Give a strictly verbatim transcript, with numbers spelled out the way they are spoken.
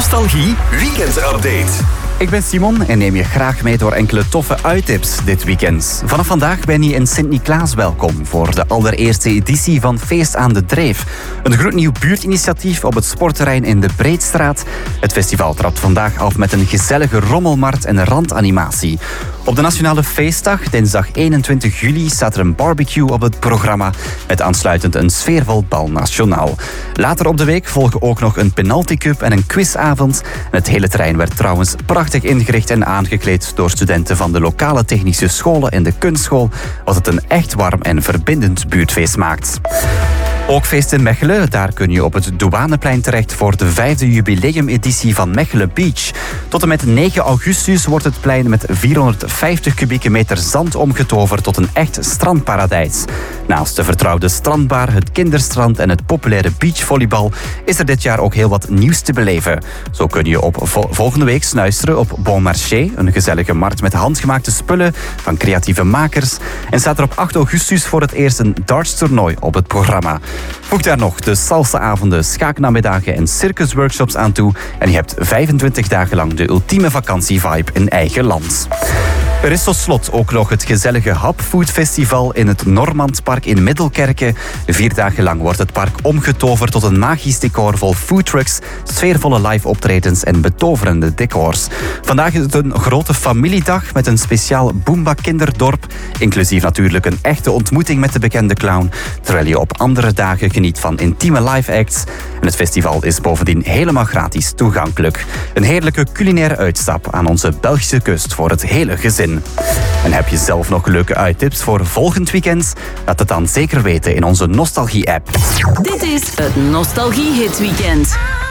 Nostalgie Weekend Update. Ik ben Simon en neem je graag mee door enkele toffe uittips dit weekend. Vanaf vandaag ben je in Sint-Niklaas welkom voor de allereerste editie van Feest aan de Dreef. Een gloednieuw buurtinitiatief op het sportterrein in de Breedstraat. Het festival trapt vandaag af met een gezellige rommelmarkt en een randanimatie. Op de Nationale Feestdag, dinsdag eenentwintig juli, staat er een barbecue op het programma met aansluitend een sfeervol bal nationaal. Later op de week volgen ook nog een penalty cup en een quizavond. En het hele terrein werd trouwens prachtig ingericht en aangekleed door studenten van de lokale technische scholen en de kunstschool, wat het een echt warm en verbindend buurtfeest maakt. Ook feest in Mechelen. Daar kun je op het Douaneplein terecht voor de vijfde jubileumeditie van Mechelen Beach. Tot en met negen augustus wordt het plein met vierhonderdvijftig kubieke meter zand omgetoverd tot een echt strandparadijs. Naast de vertrouwde strandbar, het kinderstrand en het populaire beachvolleybal is er dit jaar ook heel wat nieuws te beleven. Zo kun je op vo- volgende week snuisteren op Bon Marché, een gezellige markt met handgemaakte spullen van creatieve makers. En staat er op acht augustus voor het eerst een dartstoernooi op het programma. Voeg daar nog de salsaavonden, schaaknamiddagen en circusworkshops aan toe en je hebt vijfentwintig dagen lang de ultieme vakantievibe in eigen land. Er is tot slot ook nog het gezellige Hapfood Festival in het Normandpark in Middelkerke. Vier dagen lang wordt het park omgetoverd tot een magisch decor vol foodtrucks, sfeervolle live optredens en betoverende decors. Vandaag is het een grote familiedag met een speciaal Boomba kinderdorp, inclusief natuurlijk een echte ontmoeting met de bekende clown, terwijl je op andere dagen geniet van intieme live acts. En het festival is bovendien helemaal gratis toegankelijk. Een heerlijke culinaire uitstap aan onze Belgische kust voor het hele gezin. En heb je zelf nog leuke uittips voor volgend weekend? Laat het dan zeker weten in onze Nostalgie-app. Dit is het Nostalgie Hit Weekend.